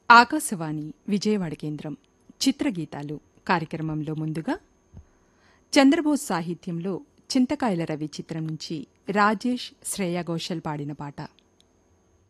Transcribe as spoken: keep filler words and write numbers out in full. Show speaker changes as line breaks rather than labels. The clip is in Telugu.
ఆకాశవాణి విజయవాడ కేంద్రం చిత్రగీతాలు కార్యక్రమంలో ముందుగా చంద్రబోస్ సాహిత్యంలో చింతకాయల రవి చిత్రం నుంచి రాజేష్ శ్రేయా ఘోషల్ పాడిన పాట.